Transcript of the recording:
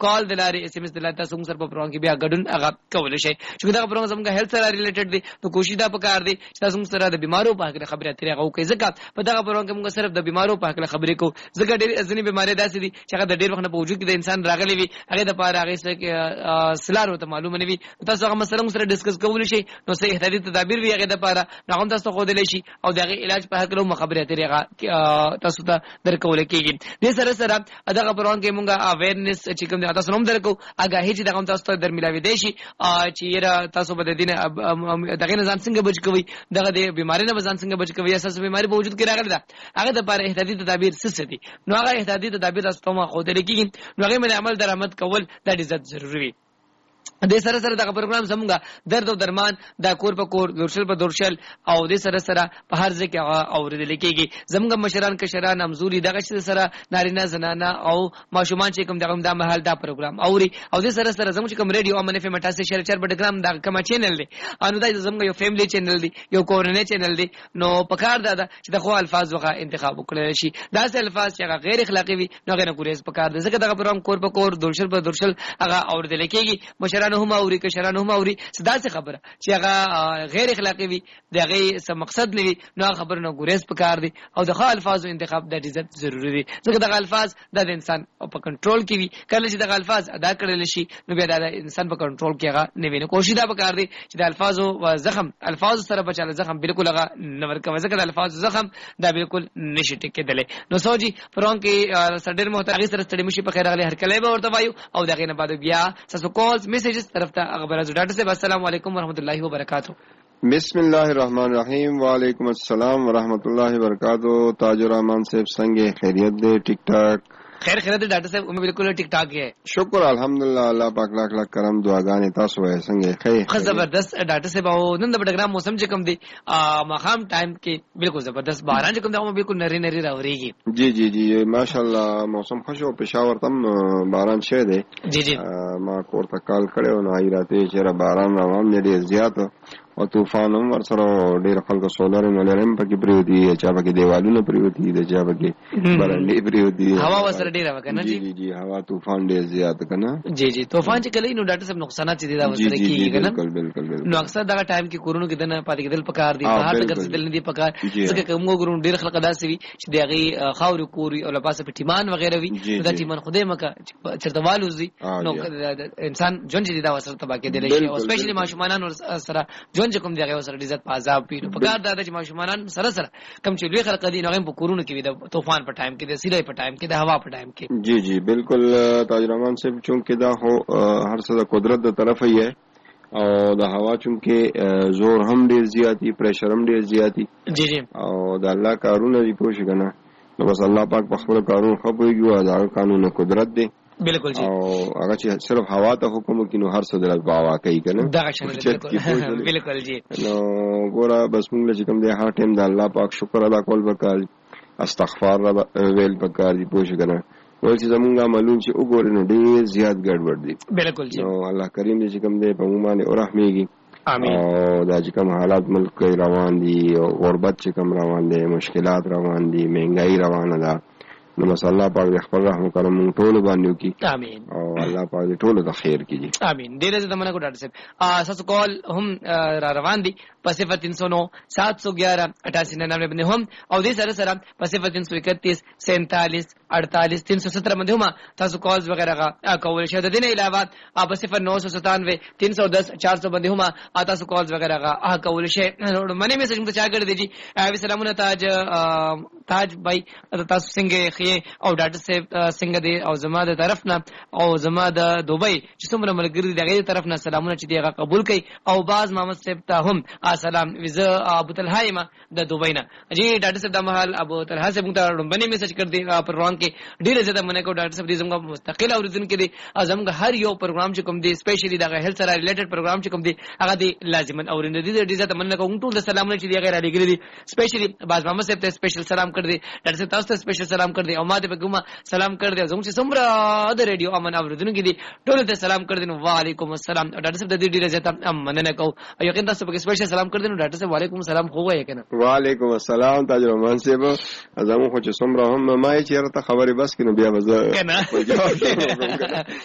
کال دلاري اس ام اس دلاري تاسو موږ سره په پروګرام کې بیا ګډون هغه کول شي چې دا پروګرام زموږ هیلث سره ریلیټډ دی نو کوشش دا پکار دی چې تاسو موږ سره د بیمارو په اړه خبرې اترې غو کوي ځکه په دا پروګرام کې موږ صرف د بیمارو په اړه خبرې کوو ځکه ډېر ځینې بیماری داسې دي چې هغه د ډېر وخت په وجود کې د انسان راغلي وي هغه د پاره هغه څه سلارو ته معلومه نه وي تاسو هغه مسله موږ سره ډیسکس کول شي نو صحیح احتیاطي تدابیر وي هغه د پاره نو هم تاسو خو دلې شي او دغه علاج په حق له خبرې اترې هغه تاسو ته درکول کېږي د سره سره دغه پروګرام کې موږ اویرنس چې کوم د تاسو نوم درکو اګاهي چې دغه تاسو ته درملاوي دي شي چې تاسو به د دین دغه نه ځان څنګه بچ کوي دغه د بیماری نه ځان څنګه بچ کوي اساس بیماری په وجود کې راغلی ده هغه د لپاره احتیاطي تدابیر څه دي نو هغه احتیاطي تدابیر تاسو ته خو دلې کېږي نو هغه باندې عمل درآمد کول د عزت ضروري وي د سره سره دغه پروګرام زموږه درد او درمان د کور په کور دورشل په دورشل او د سره سره په هر ځای کې اوریدل کېږي زموږه مشران کشران امزوري دغه سره نارینه زنانه او ماشومان چې کوم دغه د محل دا پروګرام اوري او د سره سره زموږ کوم ریډیو امن اف ام 88.4 پروګرام دا کوم چینل دی انو دا زموږ یو فیملی چینل دی یو کورنۍ چینل دی نو پکار دا چې د خو الفاظ وغه انتخاب وکړل شي دا سه الفاظ چې غیر اخلاقی وي نو غیر ګوریز پکار دی ځکه دغه پروګرام کور په کور دورشل په دورشل هغه اوریدل کېږي مشران هم اوري کشران هم اوري صدا څه خبره چې هغه غیر اخلاقی وي دغه څه مقصد لري نو خبر نه ګوریز پکار دي او دغه الفاظو انتخاب د عزت ضروری دي ځکه دغه الفاظ د انسان په کنټرول کې وي کله چې دغه الفاظ ادا کړل شي نو بیا د انسان په کنټرول کې هغه نه ویني کوشش دا پکار دي چې د الفاظو زخم الفاظ سره بچاله زخم بالکل هغه نور کوي ځکه د الفاظ زخم دا بالکل نشي ټکېدل نو سوجي پرون کې سړډر محتاج سره ستړي مشي په خیر غلي هر کله به ورته وایو او دغه نه بعد بیا تاسو کالز میسیجز طرف ته خبره زو ډاکټر صاحب السلام علیکم ورحمۃ اللہ وبرکاتہ بسم اللہ الرحمن الرحیم وعلیکم السلام ورحمۃ اللہ وبرکاتہ تاج الرحمان صاحب څنګه خیریت دی ټیک ټاک خیر دی ډاکټر صاحب بالکل ټیک ټاک ہے شکر الحمدللہ الله پاک لاکھ لاکھ کرم دعاګانې تاسو یې څنګه خیر زبردست ډاکټر صاحب او نن د پروګرام موسم چې کوم دی ماخام ټایم کې بالکل زبردست باران چې کوم دی بالکل نری نری راوريږي جی جی جی ماشاءاللہ موسم خوشو پېښور تم باران شه دی جی جی ما کوړه کال کړو نو ایراته چې باران روان دی زیات او طوفان هم ورسره ډېر خلکو سولر انرژي پکې پریوتی چا پکې دیوالونه پریوتی د چا پکې برندې پریوتی هوا وسره ډېر وکنه جی جی هوا طوفان ډېر زیات کنه جی جی طوفان چې کله نو ډاکټر صاحب نقصانات دي دا وسره کیږي کنه بالکل بالکل نو اکثر دا ټایم کې کورونو کې دنه پاتې کېدل پکار دي بهر ته ګرځېدل نه دي پکار ځکه کوم ګورون ډېر خلک داسې وي چې دغه خاور کوري او لپاسه په ټیمان وغیرہ وي دا ټیمان خدای مکه چرتوالو زی نو انسان جون چې دا وسره تبا کې دي او سپیشلی ماشومان سره جون چې کوم دی هغه سره عزت پازاب پیو پکار دا چې ماشومان سره سره کم چې لوی خلک دي نو هم په کورونو کې د طوفان په ټایم کې د سیلای په ټایم کې د هوا په ټایم کې جی جی بالکل تاج الرحمان صاحب چونکه دا هو هر څه د قدرت د طرف یې او د هوا چونکه زور هم ډیر زیاتی پریشر هم ډیر زیاتی جی جی او د الله کارونه دی پوښ کنه نو بس الله پاک په خپل کارونه خپويږي او دا قانون قدرت دی بالکل جی او هغه چې صرف هوا ته حکم کینو هر څه د باوا کوي کنه دا شان بالکل جی نو ګوره بس موږ چې کوم دی هر ټیم د الله پاک شکر ادا کول وکړ استغفار ویل وکړ دی پوښ کنه ول چې زمونږه معلوم چې وګورئ نو ډیر زیات ګډوډ دي بالکل جی نو الله کریم دې چې کوم دی په موږ باندې ورحمېږي امين او دا چې کوم حالات ملک روان دي او غربت چې کوم روان دي مشکلات روان دي مهنګای روانه ده نو بس الله پاک دې خپل رحم کرم ټول باندې وکي امين او الله پاک دې ټول د خیر کړي امين ډیر زه دمنه کو ډاکټر صاحب اساس کال هم را روان دي پسیفه 309 711 8899 باندې هم او دې سره سره پسیفه 331 47 48 317 باندې هم تاسو کالز وغیرہ کول شئ د دې نه علاوه پسیفه 997 310 400 باندې هم تاسو کالز وغیرہ کول شئ منی میسج موږ چا کړی دی سلامونه تاج بھائی تاسو څنګه او ډاکټر صاحب څنګه دی او زما د طرف نه او زما د دوبۍ چې څومره ملګری دغه طرف نه سلامونه چې دیغه قبول کړي او باز محمد صاحب ته هم سلام وزه ابو طلحه ما د دوبۍ نه جی ډاکټر صاحب د محل ابو طلحه صاحب ته باندې میسج کړ دی پروګرام کې ډیر زیاته منه کو ډاکټر صاحب دې زموږ مستقل اوریدون کې دی زموږ هر یو پروګرام چې کوم دی سپیشلی دغه هیلث سره ریلیټډ پروګرام چې کوم دی هغه دی لازمن اورینده دي ډیر زیاته منه کوم ټول د سلامونه چې دی غیر اړیګری دي سپیشلی باز محمد صاحب ته سپیشل سلام کړ دی ډاکټر صاحب تاسو ته سپیشل سلام کړ دی او ما ته په ګوما سلام کړ دی زموږ چې څومره د ریډیو امن اوریدون کې دی ټول ته سلام کړ دی نو وعلیکم السلام ډاکټر صاحب د دې ډیر زیاته مننه کو یقین تاسو په سپیشل سلام کړ دی نو ډاکټر صاحب وعلیکم السلام خو وایي کنه وعلیکم السلام تاج الرحمان صاحب زموږ خو چې څومره هم ما یې چیرته خبرې بس کینو بیا وځه کنه